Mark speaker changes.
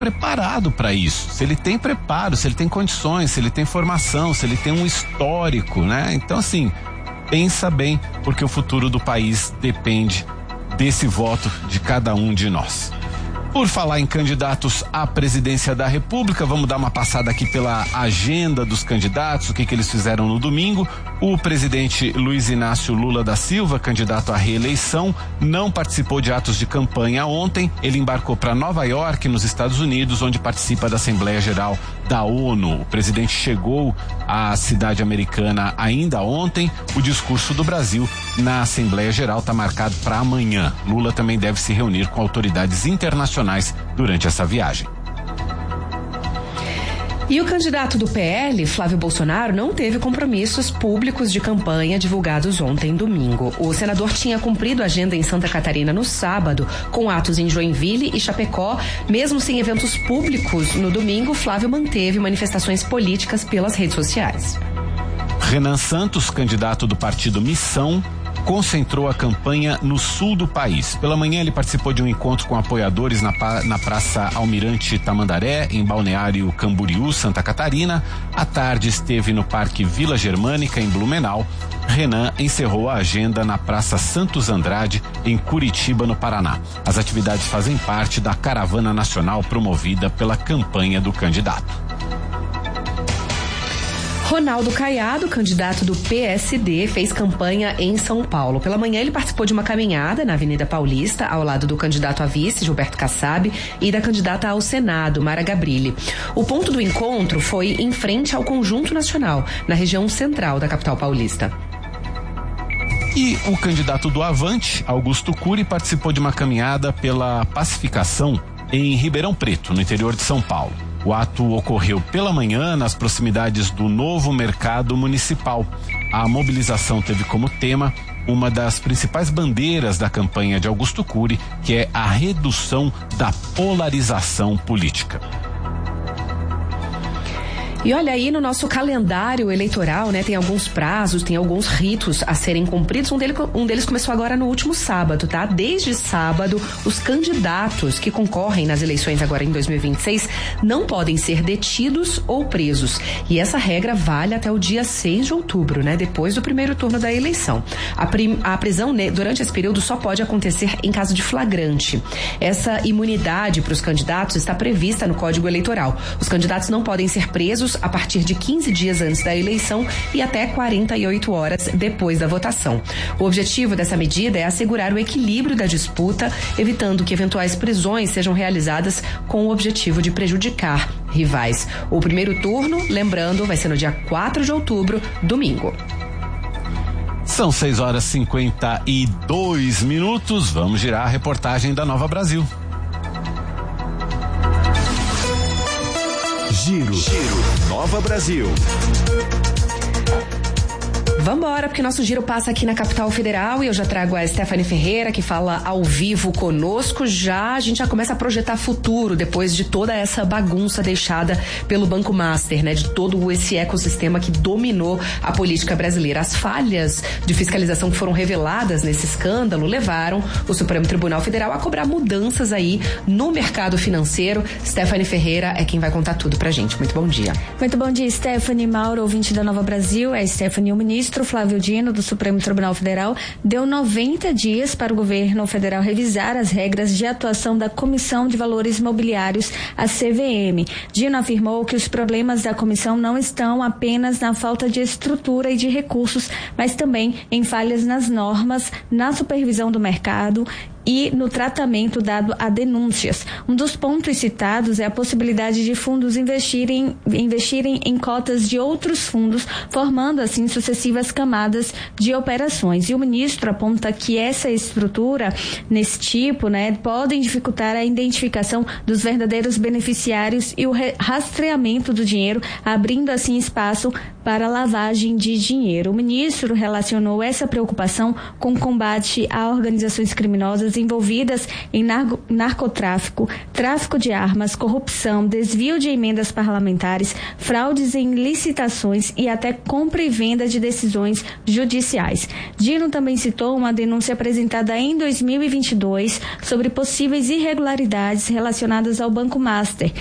Speaker 1: preparado para isso, se ele tem preparo, se ele tem condições, se ele tem formação, se ele tem um histórico, né? Então, assim, pensa bem, porque o futuro do país depende desse voto de cada um de nós. Por falar em candidatos à presidência da República, vamos dar uma passada aqui pela agenda dos candidatos, o que eles fizeram no domingo. O presidente Luiz Inácio Lula da Silva, candidato à reeleição, não participou de atos de campanha ontem. Ele embarcou para Nova York, nos Estados Unidos, onde participa da Assembleia Geral da ONU. O presidente chegou à cidade americana ainda ontem. O discurso do Brasil na Assembleia Geral está marcado para amanhã. Lula também deve se reunir com autoridades internacionais durante essa viagem.
Speaker 2: E o candidato do PL, Flávio Bolsonaro, não teve compromissos públicos de campanha divulgados ontem, domingo. O senador tinha cumprido a agenda em Santa Catarina no sábado, com atos em Joinville e Chapecó. Mesmo sem eventos públicos no domingo, Flávio manteve manifestações políticas pelas redes sociais.
Speaker 1: Renan Santos, candidato do partido Missão, concentrou a campanha no sul do país. Pela manhã ele participou de um encontro com apoiadores na Praça Almirante Tamandaré, em Balneário Camboriú, Santa Catarina. À tarde esteve no Parque Vila Germânica, em Blumenau. Renan encerrou a agenda na Praça Santos Andrade, em Curitiba, no Paraná. As atividades fazem parte da caravana nacional promovida pela campanha do candidato.
Speaker 2: Ronaldo Caiado, candidato do PSD, fez campanha em São Paulo. Pela manhã, ele participou de uma caminhada na Avenida Paulista, ao lado do candidato a vice, Gilberto Kassab, e da candidata ao Senado, Mara Gabrilli. O ponto do encontro foi em frente ao Conjunto Nacional, na região central da capital paulista.
Speaker 1: E o candidato do Avante, Augusto Cury, participou de uma caminhada pela pacificação em Ribeirão Preto, no interior de São Paulo. O ato ocorreu pela manhã nas proximidades do novo mercado municipal. A mobilização teve como tema uma das principais bandeiras da campanha de Augusto Cury, que é a redução da polarização política.
Speaker 2: E olha aí, no nosso calendário eleitoral, né, tem alguns prazos, tem alguns ritos a serem cumpridos. Um deles começou agora no último sábado, tá? Desde sábado, os candidatos que concorrem nas eleições agora em 2026 não podem ser detidos ou presos. E essa regra vale até o dia 6 de outubro, né? Depois do primeiro turno da eleição. A prisão durante esse período só pode acontecer em caso de flagrante. Essa imunidade para os candidatos está prevista no Código Eleitoral. Os candidatos não podem ser presos a partir de 15 dias antes da eleição e até 48 horas depois da votação. O objetivo dessa medida é assegurar o equilíbrio da disputa, evitando que eventuais prisões sejam realizadas com o objetivo de prejudicar rivais. O primeiro turno, lembrando, vai ser no dia 4 de outubro, domingo.
Speaker 1: São 6h52. Vamos girar a reportagem da Nova Brasil.
Speaker 3: Giro Nova Brasil.
Speaker 2: Vambora, porque nosso giro passa aqui na capital federal e eu já trago a Stephanie Ferreira, que fala ao vivo conosco. A gente já começa a projetar futuro depois de toda essa bagunça deixada pelo Banco Master, né? De todo esse ecossistema que dominou a política brasileira. As falhas de fiscalização que foram reveladas nesse escândalo levaram o Supremo Tribunal Federal a cobrar mudanças aí no mercado financeiro. Stephanie Ferreira é quem vai contar tudo pra gente. Muito bom dia.
Speaker 4: Muito bom dia, Stephanie, Mauro, ouvinte da Nova Brasil. É Stephanie, o ministro Flávio Dino, do Supremo Tribunal Federal, deu 90 dias para o governo federal revisar as regras de atuação da Comissão de Valores Mobiliários, a CVM. Dino afirmou que os problemas da comissão não estão apenas na falta de estrutura e de recursos, mas também em falhas nas normas, na supervisão do mercado e no tratamento dado a denúncias. Um dos pontos citados é a possibilidade de fundos investirem em cotas de outros fundos, formando assim sucessivas camadas de operações. E o ministro aponta que essa estrutura, nesse tipo, né, podem dificultar a identificação dos verdadeiros beneficiários e o rastreamento do dinheiro, abrindo assim espaço para lavagem de dinheiro. O ministro relacionou essa preocupação com o combate a organizações criminosas brasileiros envolvidas em narcotráfico, tráfico de armas, corrupção, desvio de emendas parlamentares, fraudes em licitações e até compra e venda de decisões judiciais. Dino também citou uma denúncia apresentada em 2022 sobre possíveis irregularidades relacionadas ao Banco Master,